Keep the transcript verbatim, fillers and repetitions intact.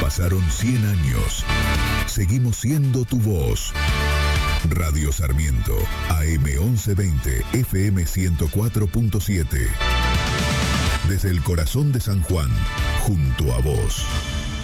Pasaron cien años. Seguimos siendo tu voz. Radio Sarmiento, A M once veinte, F M ciento cuatro punto siete. Desde el corazón de San Juan, junto a vos.